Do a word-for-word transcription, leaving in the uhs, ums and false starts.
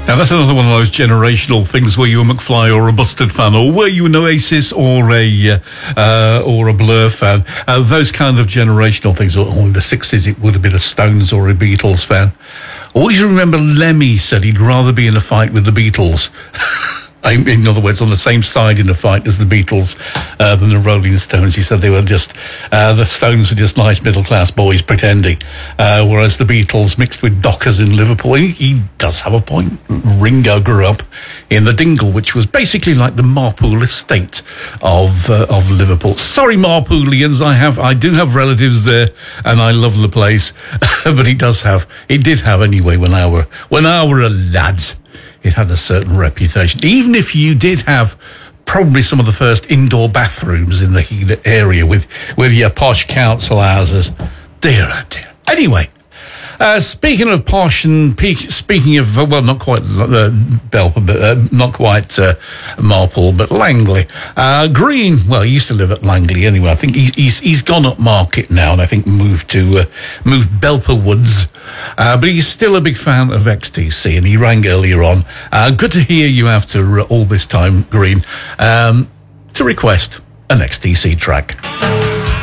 Now, that's another one of those generational things. Were you a McFly or a Busted fan, or were you an Oasis or a uh, uh, or a Blur fan? Uh, those kind of generational things. Or oh, in the sixties, it would have been a Stones or a Beatles fan. Always remember Lemmy said he'd rather be in a fight with the Beatles. In other words, on the same side in the fight as the Beatles uh, than the Rolling Stones. He said they were just, uh, the Stones were just nice middle-class boys pretending, uh, whereas the Beatles mixed with dockers in Liverpool. He, he does have a point. Ringo grew up in the Dingle, which was basically like the Marpool estate of uh, of Liverpool. Sorry, Marpoolians, I have, I do have relatives there, and I love the place, but he does have, he did have anyway when I were, when I were a lad. It had a certain reputation. Even if you did have probably some of the first indoor bathrooms in the area with, with your posh council houses. Dear, oh dear. Anyway, uh, speaking of posh and pe- speaking of, uh, well, not quite uh, Belper, but uh, not quite uh, Marple, but Langley. Uh, Green, well, he used to live at Langley anyway. I think he's he's, he's gone up market now and I think moved to uh, moved Belper Woods. Uh, but he's still a big fan of X T C, and he rang earlier on. Uh, good to hear you after uh, all this time, Green, um, to request an X T C track.